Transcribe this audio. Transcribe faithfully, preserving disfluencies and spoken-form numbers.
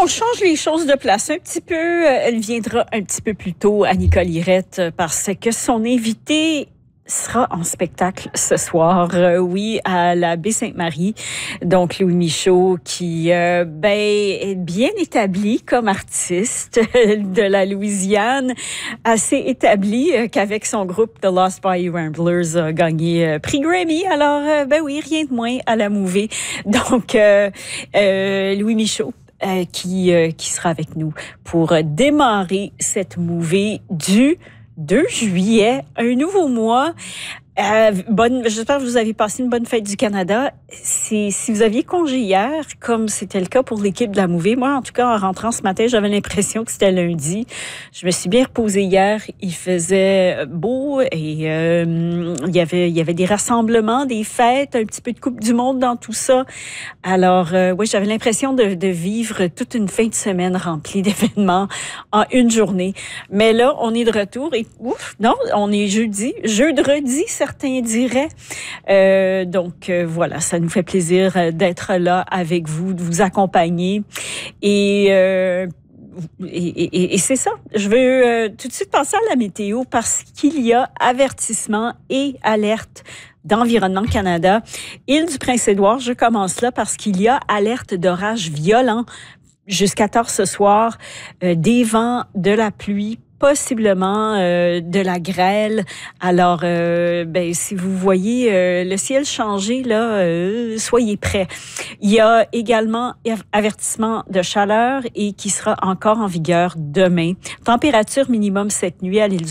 on change les choses de place un petit peu. Elle viendra un petit peu plus tôt à Nicole Irette parce que son invité sera en spectacle ce soir, euh, oui, à la Baie-Sainte-Marie. Donc, Louis Michaud, qui euh, ben, est bien établi comme artiste de la Louisiane, assez établi euh, qu'avec son groupe The Lost Bayou Ramblers a gagné euh, prix Grammy. Alors, euh, ben oui, rien de moins à la mouvée. Donc, euh, euh, Louis Michaud. Euh, qui, euh, qui sera avec nous pour démarrer cette mouvée du deux juillet, un nouveau mois. Euh, bonne, j'espère que vous avez passé une bonne fête du Canada. Si, si vous aviez congé hier, comme c'était le cas pour l'équipe de la Mouvée, moi, en tout cas, en rentrant ce matin, j'avais l'impression que c'était lundi. Je me suis bien reposée hier. Il faisait beau et euh, il y avait, il y avait des rassemblements, des fêtes, un petit peu de Coupe du Monde dans tout ça. Alors, euh, oui, j'avais l'impression de, de vivre toute une fin de semaine remplie d'événements en une journée. Mais là, on est de retour et ouf, non, on est jeudi, jeudi, certains diraient. Euh, donc, euh, voilà, ça nous fait plaisir d'être là avec vous, de vous accompagner. Et... Euh, Et, et, et c'est ça. Je veux euh, tout de suite passer à la météo parce qu'il y a avertissement et alerte d'Environnement Canada. Île du Prince-Édouard, je commence là parce qu'il y a alerte d'orage violent jusqu'à tard ce soir, euh, des vents, de la pluie, possiblement euh, de la grêle. Alors, euh, ben, si vous voyez euh, le ciel changer, là, euh, soyez prêts. Il y a également avertissement de chaleur et qui sera encore en vigueur demain. Température minimum cette nuit à l'île